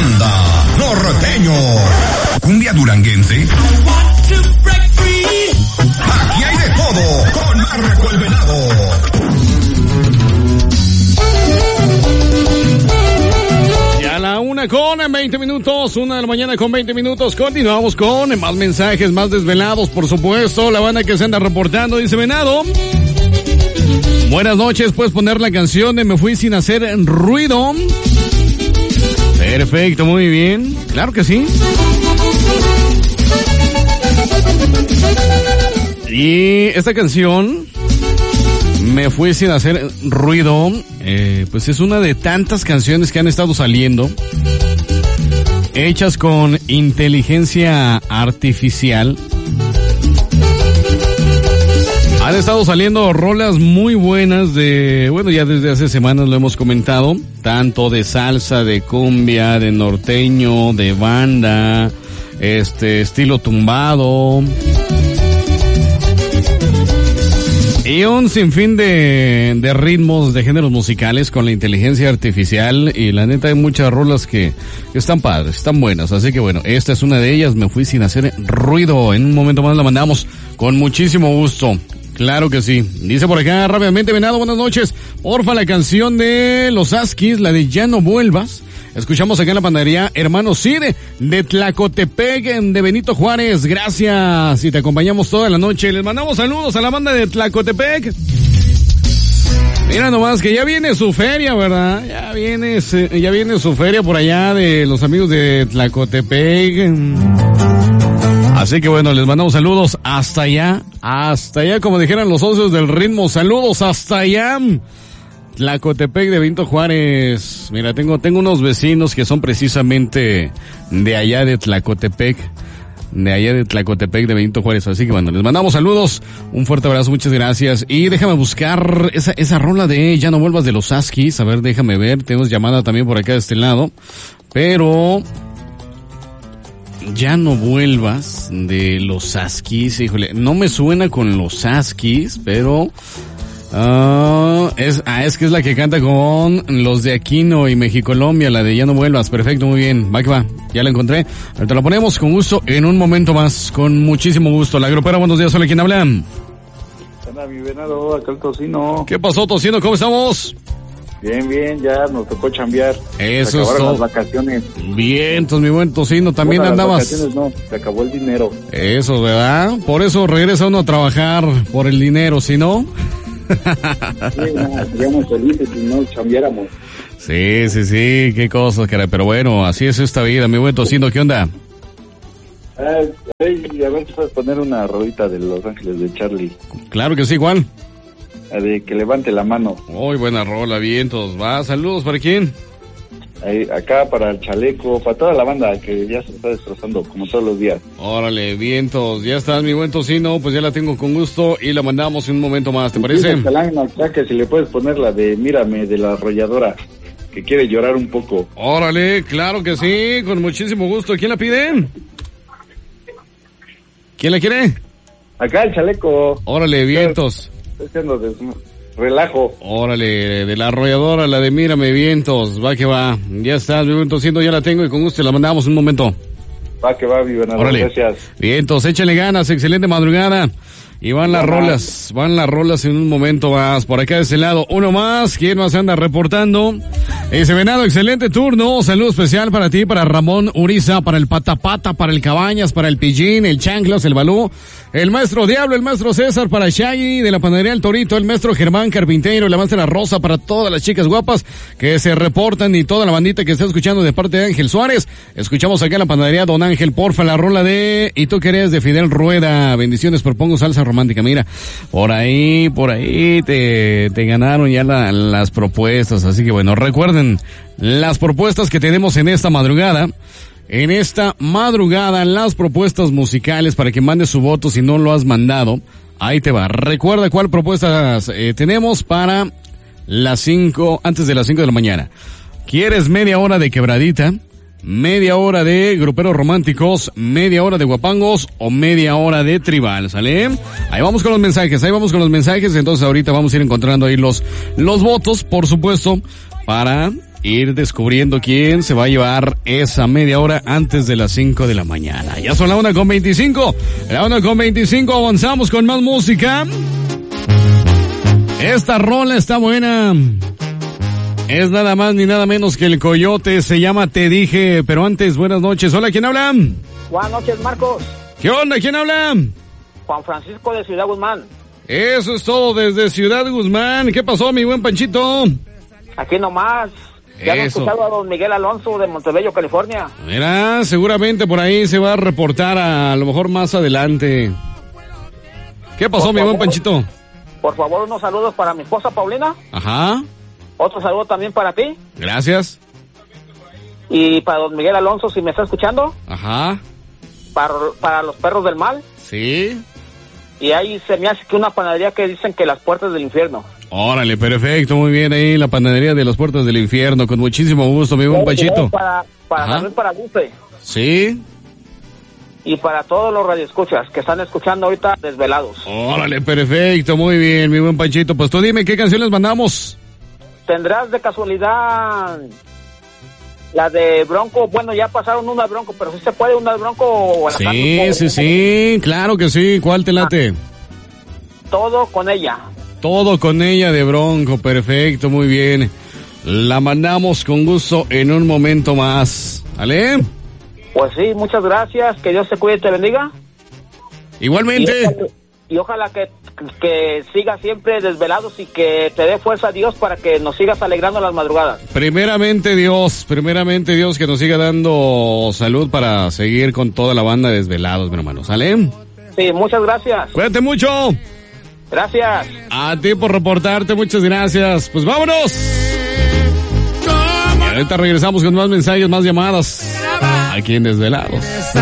Banda Norteño. Cumbia duranguense. Aquí hay de todo con Marco el Venado. Ya a la 1:20, 1 de la mañana con 20 minutos. Continuamos con más mensajes, más desvelados, por supuesto. La banda que se anda reportando dice: Venado, buenas noches, ¿puedes poner la canción de Me Fui Sin Hacer Ruido? Perfecto, muy bien. Claro que sí. Y esta canción, Me Fui Sin Hacer Ruido, pues es una de tantas canciones que han estado saliendo, hechas con inteligencia artificial. Han estado saliendo rolas muy buenas ya desde hace semanas lo hemos comentado, tanto de salsa, de cumbia, de norteño, de banda, estilo tumbado. Y un sinfín de ritmos, de géneros musicales con la inteligencia artificial, y la neta hay muchas rolas que están padres, están buenas, así que bueno, esta es una de ellas, Me Fui Sin Hacer Ruido. En un momento más la mandamos con muchísimo gusto. Claro que sí. Dice por acá rápidamente: Venado, buenas noches. Porfa, la canción de los Askis, la de Ya No Vuelvas. Escuchamos acá en la panadería Hermano Cide de Tlacotepec, de Benito Juárez. Gracias. Y te acompañamos toda la noche. Les mandamos saludos a la banda de Tlacotepec. Mira nomás que ya viene su feria, ¿verdad? Ya viene su feria por allá de los amigos de Tlacotepec. Así que bueno, les mandamos saludos hasta allá, como dijeran los socios del ritmo, saludos hasta allá. Tlacotepec de Benito Juárez. Mira, tengo unos vecinos que son precisamente de allá de Tlacotepec, de Benito Juárez. Así que bueno, les mandamos saludos, un fuerte abrazo, muchas gracias. Y déjame buscar esa rola de Ya No Vuelvas de los Askis. A ver, déjame ver, tenemos llamada también por acá de este lado, pero Ya No Vuelvas de los Askis, híjole, no me suena con los Askis, pero es que es la que canta con los de Aquino y Mexicolombia, la de Ya No Vuelvas. Perfecto, muy bien, va que va, ya la encontré. Ahorita la ponemos con gusto en un momento más, con muchísimo gusto. La grupera, buenos días, hola, ¿quién habla? Hola, mi Venado, acá el Tocino. ¿Qué pasó, Tocino? ¿Cómo estamos? Bien, ya nos tocó chambear. Eso es todo. Las vacaciones. Bien, entonces mi buen Tocino, también bueno, andabas. Las vacaciones no, se acabó el dinero. Eso, ¿verdad? Por eso regresa uno a trabajar, por el dinero, si no. Sí, seríamos felices si no chambeáramos. Sí, qué cosas, caray. Pero bueno, así es esta vida, mi buen Tocino, ¿qué onda? A ver si puedes poner una rodita de Los Ángeles de Charlie. Claro que sí, igual. De que levante la mano. Muy buena rola, vientos. Va, saludos, ¿para quién? Acá para el Chaleco, para toda la banda que ya se está destrozando, como todos los días. Órale, vientos. Ya estás, mi buen Tocino, pues ya la tengo con gusto y la mandamos en un momento más, ¿te parece? Que si le puedes poner la de Mírame, de La Arrolladora, que quiere llorar un poco. Órale, claro que sí, con muchísimo gusto. ¿Quién la pide? ¿Quién la quiere? Acá el Chaleco. Órale, vientos. Estoy haciendo relajo. Órale, de La Arrolladora, la de Mírame, vientos. Va que va. Ya estás, mi buen Tocino, ya la tengo y con gusto la mandamos en un momento. Va que va, mi Venado. Órale. Gracias. Vientos, échale ganas, excelente madrugada. Y van las rolas en un momento más. Por acá de ese lado, uno más. ¿Quién más anda reportando? Ese Venado, excelente turno. Saludo especial para ti, para Ramón Uriza, para el Patapata, para el Cabañas, para el Pillín, el Chanclas, el Balú, el Maestro Diablo, el Maestro César, para Shaggy de la Panadería El Torito, el Maestro Germán Carpintero, la Maestra Rosa, para todas las chicas guapas que se reportan y toda la bandita que está escuchando de parte de Ángel Suárez. Escuchamos acá en la Panadería Don Ángel, porfa, la rola de ¿Y tú querés? De Fidel Rueda. Bendiciones, propongo salsa romántica. Mira, por ahí te ganaron ya las propuestas, así que bueno, recuerden las propuestas que tenemos en esta madrugada. Las propuestas musicales para que mandes su voto si no lo has mandado. Ahí te va. Recuerda cuál propuestas tenemos para antes de las 5 de la mañana. ¿Quieres media hora de quebradita? ¿Media hora de gruperos románticos? ¿Media hora de guapangos? ¿O media hora de tribal? ¿Sale? Ahí vamos con los mensajes. Entonces ahorita vamos a ir encontrando ahí los votos, por supuesto, para ir descubriendo quién se va a llevar esa media hora antes de las 5 de la mañana. Ya son la 1:25. La 1:25, avanzamos con más música. Esta rola está buena. Es nada más ni nada menos que el Coyote, se llama Te Dije, pero antes, buenas noches. Hola, ¿quién habla? Buenas noches, Marcos. ¿Qué onda? ¿Quién habla? Juan Francisco de Ciudad Guzmán. Eso es todo desde Ciudad Guzmán. ¿Qué pasó, mi buen Panchito? Aquí nomás. Ya han Eso. escuchado a don Miguel Alonso de Montebello, California. Mira, seguramente por ahí se va a reportar a lo mejor más adelante. ¿Qué pasó, Por mi buen favor. Panchito? Por favor, unos saludos para mi esposa Paulina. Ajá, Otro saludo también para ti. gracias. Y para don Miguel Alonso, si me está escuchando. Ajá, Para los perros del mal. sí. Y ahí se me hace que una panadería que dicen que las puertas del infierno. Órale, perfecto, muy bien ahí, la panadería de las puertas del infierno, con muchísimo gusto, mi buen Panchito. Para Ajá. también para Dulce. Sí, Y para todos los radioescuchas que están escuchando ahorita desvelados. órale, perfecto, muy bien, mi buen Panchito. Pues tú dime, ¿qué canción les mandamos? ¿Tendrás de casualidad la de Bronco? Bueno, ya pasaron una de Bronco, pero si se puede una de Bronco o la Sí, canto sí, sí, claro que sí. ¿Cuál te late? Todo con ella. Todo con ella de Bronco, perfecto, muy bien. La mandamos con gusto en un momento más, ¿vale? Pues sí, muchas gracias, que Dios te cuide y te bendiga. Igualmente. Y ojalá que sigas siempre desvelados y que te dé fuerza a Dios para que nos sigas alegrando las madrugadas. Primeramente Dios que nos siga dando salud para seguir con toda la banda de Desvelados, mi hermano, ¿sale? Sí, muchas gracias. Cuídate mucho. Gracias. A ti por reportarte, muchas gracias. Pues vámonos. Y ahorita regresamos con más mensajes, más llamadas aquí en Desvelados.